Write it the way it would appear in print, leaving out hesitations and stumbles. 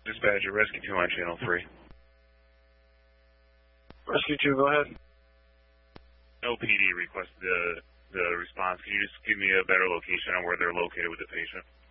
Dispatcher, Rescue 2 on Channel 3. Rescue 2, go ahead. OPD requested the response. Can you just give me a better location on where they're located with the patient?